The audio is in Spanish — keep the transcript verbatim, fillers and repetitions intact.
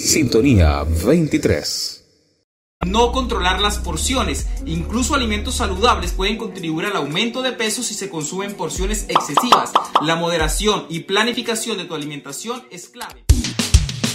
Sintonía veintitrés. No controlar las porciones. Incluso alimentos saludables pueden contribuir al aumento de peso si se consumen porciones excesivas. La moderación y planificación de tu alimentación es clave.